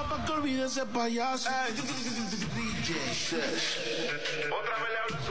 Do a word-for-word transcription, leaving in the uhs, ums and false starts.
Pa' que olvide ese payaso. Ey. D J Sesh. Otra vez le hablo